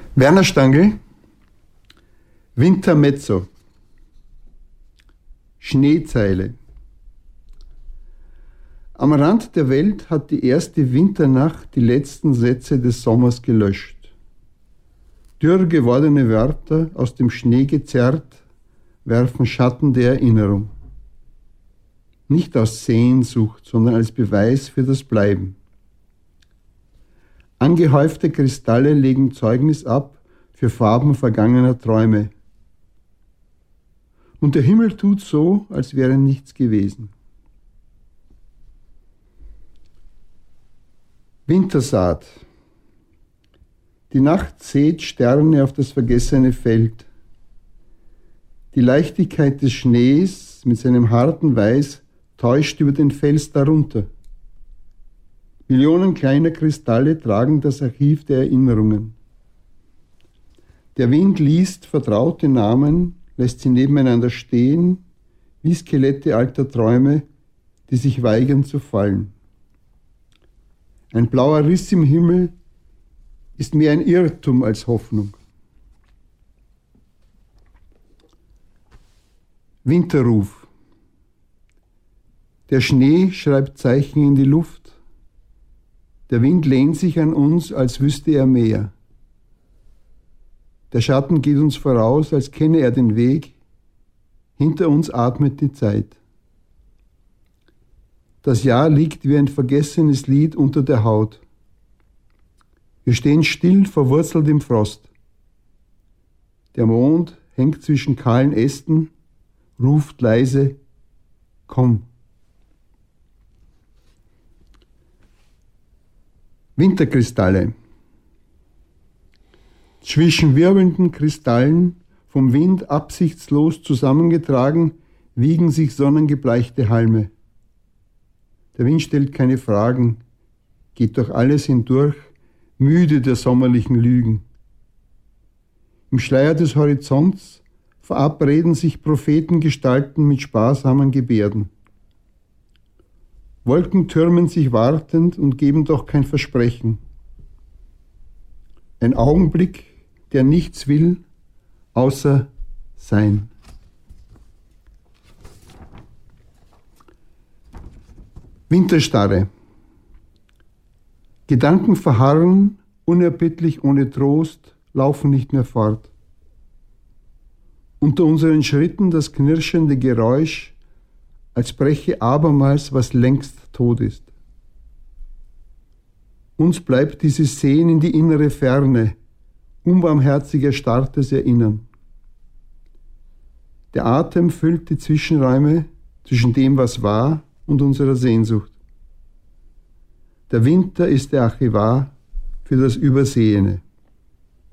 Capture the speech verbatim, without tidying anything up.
Werner Stangl, Wintermezzo, Schneezeile. Am Rand der Welt hat die erste Winternacht die letzten Sätze des Sommers gelöscht. Dürr gewordene Wörter, aus dem Schnee gezerrt, werfen Schatten der Erinnerung. Nicht aus Sehnsucht, sondern als Beweis für das Bleiben. Angehäufte Kristalle legen Zeugnis ab für Farben vergangener Träume. Und der Himmel tut so, als wäre nichts gewesen. Wintersaat. Die Nacht sät Sterne auf das vergessene Feld. Die Leichtigkeit des Schnees mit seinem harten Weiß täuscht über den Fels darunter. Millionen kleiner Kristalle tragen das Archiv der Erinnerungen. Der Wind liest vertraute Namen, lässt sie nebeneinander stehen, wie Skelette alter Träume, die sich weigern zu fallen. Ein blauer Riss im Himmel ist mehr ein Irrtum als Hoffnung. Winterruf. Der Schnee schreibt Zeichen in die Luft. Der Wind lehnt sich an uns, als wüsste er mehr. Der Schatten geht uns voraus, als kenne er den Weg. Hinter uns atmet die Zeit. Das Jahr liegt wie ein vergessenes Lied unter der Haut. Wir stehen still, verwurzelt im Frost. Der Mond hängt zwischen kahlen Ästen, ruft leise, komm. Winterkristalle. Zwischen wirbelnden Kristallen, vom Wind absichtslos zusammengetragen, wiegen sich sonnengebleichte Halme. Der Wind stellt keine Fragen, geht durch alles hindurch, müde der sommerlichen Lügen. Im Schleier des Horizonts verabreden sich Prophetengestalten mit sparsamen Gebärden. Wolken türmen sich wartend und geben doch kein Versprechen. Ein Augenblick, der nichts will, außer sein. Winterstarre. Gedanken verharren, unerbittlich ohne Trost, laufen nicht mehr fort. Unter unseren Schritten das knirschende Geräusch, als breche abermals, was längst tot ist. Uns bleibt dieses Sehen in die innere Ferne, unbarmherzig erstarrtes Erinnern. Der Atem füllt die Zwischenräume zwischen dem, was war, und unserer Sehnsucht. Der Winter ist der Archivar für das Übersehene.